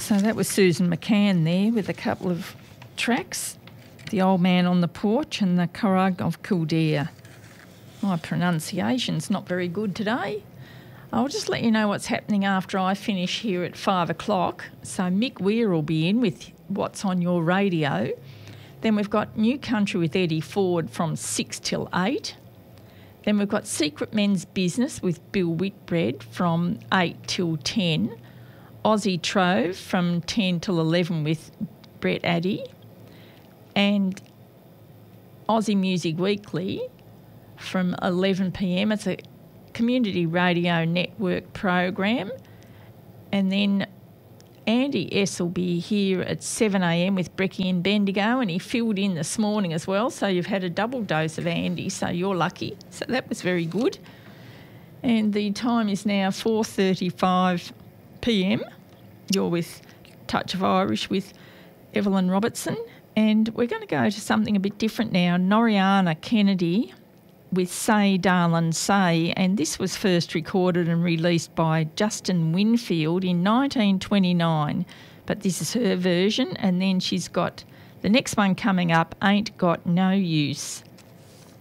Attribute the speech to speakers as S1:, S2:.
S1: So that was Susan McCann there with a couple of tracks, The Old Man on the Porch and The Curragh of Kildare. My pronunciation's not very good today. I'll just let you know what's happening after I finish here at 5 o'clock. So Mick Weir will be in with What's on Your Radio. Then we've got New Country with Eddie Ford from 6 till 8. Then we've got Secret Men's Business with Bill Whitbread from 8 till 10. Aussie Trove from 10 till 11 with Brett Addy. And Aussie Music Weekly from 11 p.m. It's a community radio network program. And then Andy S will be here at 7 a.m. with Brecky and Bendigo, and he filled in this morning as well, so you've had a double dose of Andy, so you're lucky. So that was very good. And the time is now 4:35 p.m. You're with Touch of Irish with Evelyn Robertson, and we're going to go to something a bit different now. Noriana Kennedy with Say Darlin' Say, and this was first recorded and released by Justin Winfield in 1929, but this is her version. And then she's got the next one coming up, Ain't Got No Use.